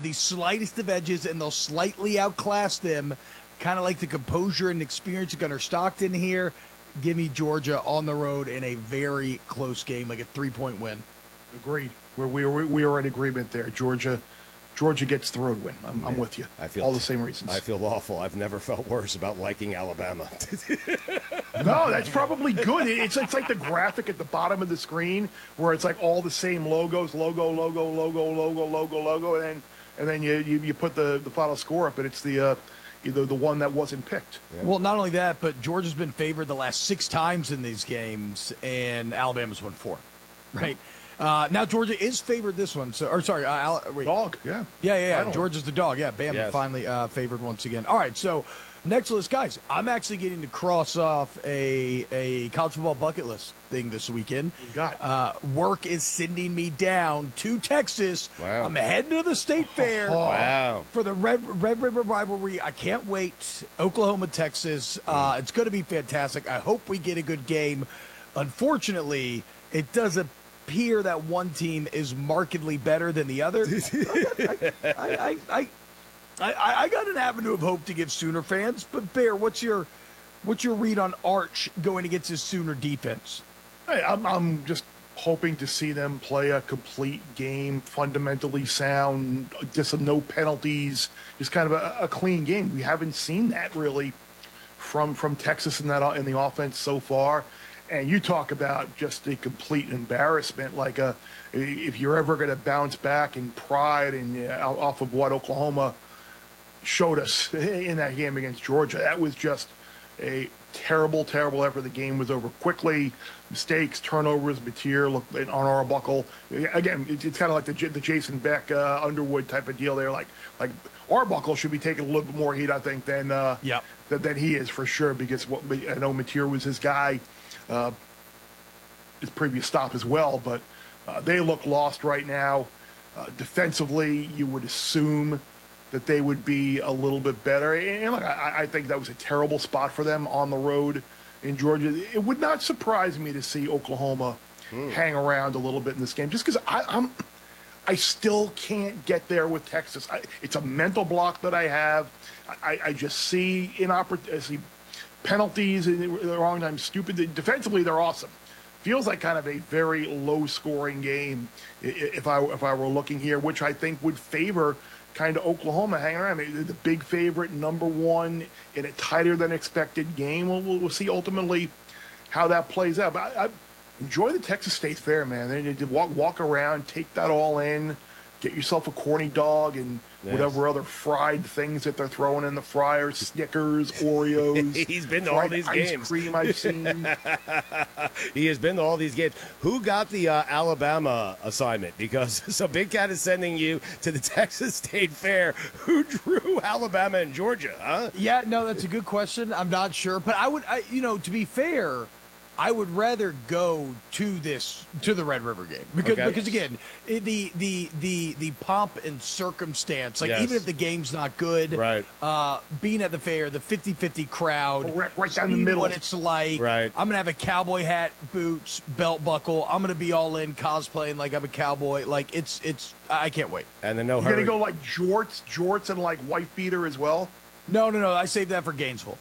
the slightest of edges, and they'll slightly outclass them, kind of like the composure and experience of Gunnar Stockton here. Give me Georgia on the road in a very close game, like a 3-point win. Agreed. We are in agreement there. Georgia gets the road win. I'm with you. I feel all the same reasons. I feel awful. I've never felt worse about liking Alabama. No, that's probably good. It's like the graphic at the bottom of the screen where it's like all the same logos, logo, and then you put the final score up, and it's the one that wasn't picked. Yeah. Well, not only that, but Georgia's been favored the last 6 times in these games, and Alabama's won 4. Right. Now Georgia is favored this one. So, wait. Dog, yeah. Yeah. Georgia's the dog. Yeah, Bama finally favored once again. All right, so next list, guys. I'm actually getting to cross off a college football bucket list thing this weekend. Work is sending me down to Texas. Wow. I'm heading to the State Fair. Wow. For the Red River rivalry. I can't wait. Oklahoma, Texas. It's going to be fantastic. I hope we get a good game. Unfortunately, it does appear that one team is markedly better than the other. I got an avenue of hope to give Sooner fans, but Bear, what's your read on Arch going against his Sooner defense? I'm just hoping to see them play a complete game, fundamentally sound, just no penalties, just kind of a clean game. We haven't seen that really from Texas in the offense so far. And you talk about just a complete embarrassment, like if you're ever going to bounce back in pride and off of what Oklahoma showed us in that game against Georgia, that was just a terrible effort. The game was over quickly. Mistakes, turnovers, Mateer on Arbuckle. Again, it's kind of like the Jason Beck, Underwood type of deal there. Like Arbuckle should be taking a little bit more heat, I think, than he is for sure, because I know Mateer was his guy. His previous stop as well, but they look lost right now. Defensively, you would assume that they would be a little bit better. And look, I think that was a terrible spot for them on the road in Georgia. It would not surprise me to see Oklahoma hang around a little bit in this game, just because I still can't get there with Texas. It's a mental block that I have. I just see penalties in the wrong time, stupid. Defensively, they're awesome. Feels like kind of a very low-scoring game if I were looking here, which I think would favor kind of Oklahoma hanging around. I mean, the big favorite, number one, in a tighter-than-expected game. We'll see ultimately how that plays out. But I enjoy the Texas State Fair, man. They walk around, take that all in, get yourself a corny dog and whatever other fried things that they're throwing in the fryer, Snickers, Oreos. He's been to all these games. Ice cream I've seen. He has been to all these games. Who got the Alabama assignment? Because so Big Cat is sending you to the Texas State Fair. Who drew Alabama and Georgia, huh? Yeah, no, that's a good question. I'm not sure. But to be fair, I would rather go to the Red River game because again, the pomp and circumstance, even if the game's not good, right? Being at the fair, the 50-50 crowd, right down the middle, what it's like. Right. I'm gonna have a cowboy hat, boots, belt buckle. I'm gonna be all in cosplaying like I'm a cowboy. Like it's. I can't wait. And then You're gonna go like jorts and like wife beater as well. No. I saved that for Gainesville.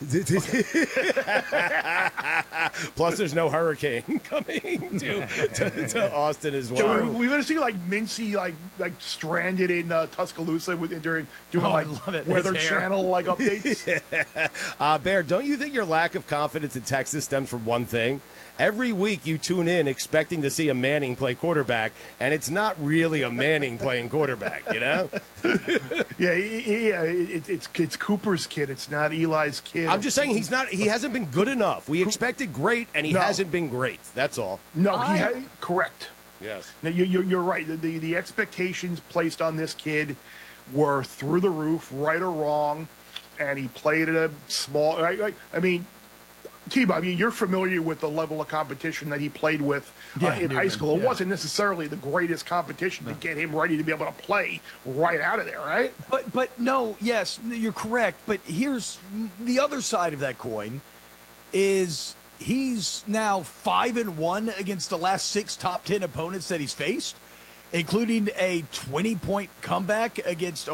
Plus, there's no hurricane coming to Austin as well. So we're going to see like Mincy like stranded in Tuscaloosa doing Weather Channel like updates. Bear, don't you think your lack of confidence in Texas stems from one thing? Every week you tune in expecting to see a Manning play quarterback, and it's not really a Manning playing quarterback, you know? It's Cooper's kid. It's not Eli's kid. I'm just saying he hasn't been good enough. We expected great, and he hasn't been great. That's all. No, correct. Yes. Now, you're right. The expectations placed on this kid were through the roof, right or wrong, and he played at a small. I mean, T-Bob, you're familiar with the level of competition that he played with in high school. It wasn't necessarily the greatest competition to get him ready to be able to play right out of there, right? But no, yes, you're correct. But here's the other side of that coin: is he's now 5-1 against the last 6 top 10 opponents that he's faced, including a 20-point comeback against